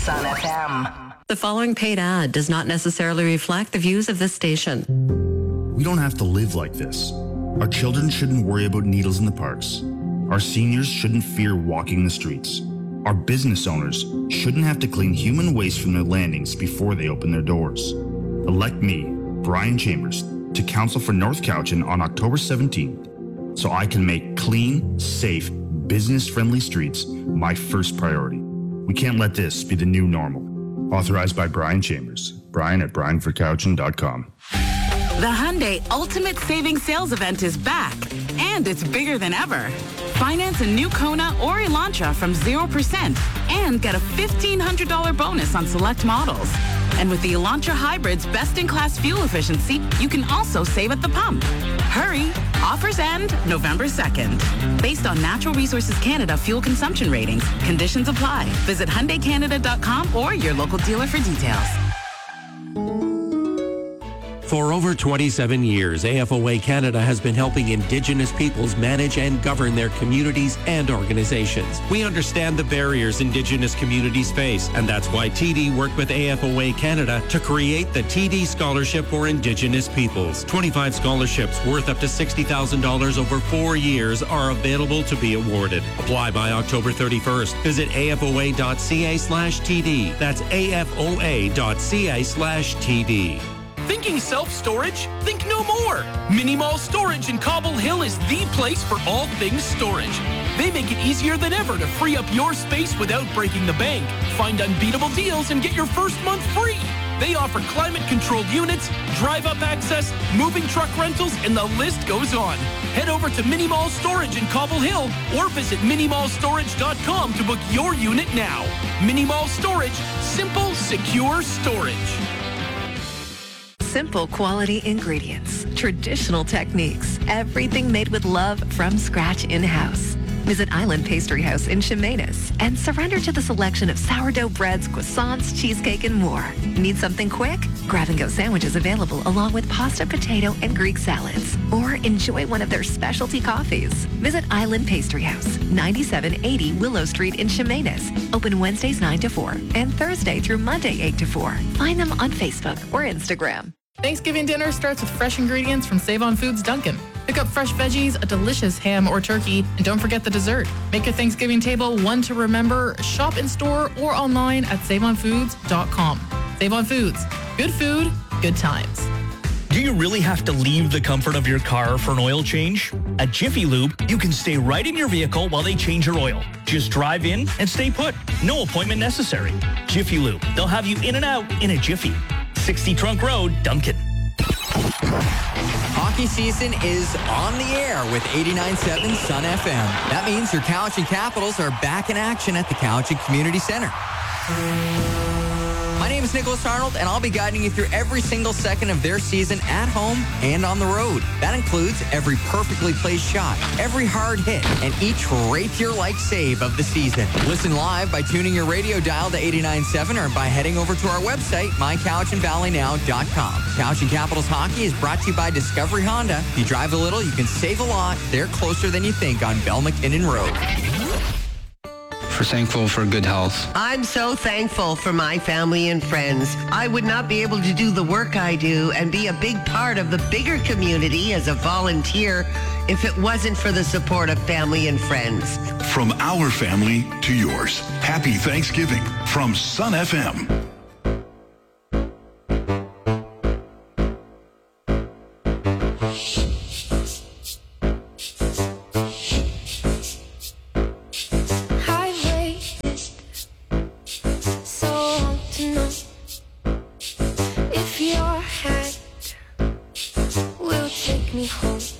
Sun FM. The following paid ad does not necessarily reflect the views of this station. We don't have to live like this. Our children shouldn't worry about needles in the parks. Our seniors shouldn't fear walking the streets. Our business owners shouldn't have to clean human waste from their landings before they open their doors. Elect me, Brian Chambers, to council for North Cowichan on October 17th, so I can make clean, safe, business-friendly streets my first priority. We can't let this be the new normal. Authorized by Brian Chambers. Brian at brianforcowichan.com. The Hyundai Ultimate Savings Sales Event is back, and it's bigger than ever. Finance a new Kona or Elantra from 0% and get a $1,500 bonus on select models. And with the Elantra Hybrid's best-in-class fuel efficiency, you can also save at the pump. Hurry! Offers end November 2nd. Based on Natural Resources Canada fuel consumption ratings, conditions apply. Visit HyundaiCanada.com or your local dealer for details. For over 27 years, AFOA Canada has been helping Indigenous peoples manage and govern their communities and organizations. We understand the barriers Indigenous communities face, and that's why TD worked with AFOA Canada to create the TD Scholarship for Indigenous Peoples. 25 scholarships worth up to $60,000 over 4 years are available to be awarded. Apply by October 31st. Visit afoa.ca/TD. That's afoa.ca/TD. Thinking self-storage? Think no more. Mini Mall Storage in Cobble Hill is the place for all things storage. They make it easier than ever to free up your space without breaking the bank. Find unbeatable deals and get your first month free. They offer climate-controlled units, drive-up access, moving truck rentals, and the list goes on. Head over to Mini Mall Storage in Cobble Hill or visit minimallstorage.com to book your unit now. Mini Mall Storage, simple, secure storage. Simple quality ingredients, traditional techniques, everything made with love from scratch in-house. Visit Island Pastry House in Chemainus and surrender to the selection of sourdough breads, croissants, cheesecake, and more. Need something quick? Grab-and-go sandwiches available along with pasta, potato, and Greek salads. Or enjoy one of their specialty coffees. Visit Island Pastry House, 9780 Willow Street in Chemainus. Open Wednesdays 9 to 4 and Thursday through Monday 8 to 4. Find them on Facebook or Instagram. Thanksgiving dinner starts with fresh ingredients from Save On Foods Duncan. Pick up fresh veggies, a delicious ham or turkey, and don't forget the dessert. Make your Thanksgiving table one to remember. Shop in store or online at saveonfoods.com. Save On Foods. Good food, good times. Do you really have to leave the comfort of your car for an oil change? At Jiffy Lube, you can stay right in your vehicle while they change your oil. Just drive in and stay put. No appointment necessary. Jiffy Lube. They'll have you in and out in a jiffy. 60 Trunk Road, Duncan. Hockey season is on the air with 89.7 Sun FM. That means your Cowichan Capitals are back in action at the Cowichan Community Center. My name is Nicholas Arnold, and I'll be guiding you through every single second of their season at home and on the road. That includes every perfectly placed shot, every hard hit, and each rapier-like save of the season. Listen live by tuning your radio dial to 89.7 or by heading over to our website, mycowichanvalleynow.com. Cowichan Capitals Hockey is brought to you by Discovery Honda. If you drive a little, you can save a lot. They're closer than you think on Bell McKinnon Road. We're thankful for good health. I'm so thankful for my family and friends. I would not be able to do the work I do and be a big part of the bigger community as a volunteer if it wasn't for the support of family and friends. From our family to yours, happy Thanksgiving from Sun FM. Home.